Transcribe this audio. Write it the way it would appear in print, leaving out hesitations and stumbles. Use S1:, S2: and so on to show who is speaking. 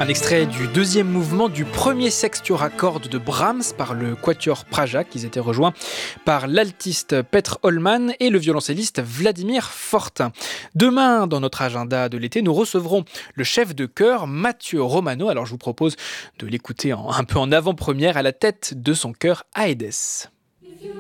S1: Un extrait du deuxième mouvement du premier sextuor à cordes de Brahms par le quatuor Prajak. Ils étaient rejoints par l'altiste Petr Holman et le violoncelliste Vladimir Fortin. Demain, dans notre agenda de l'été, nous recevrons le chef de chœur Mathieu Romano. Alors je vous propose de l'écouter un peu en avant-première à la tête de son chœur Aedes.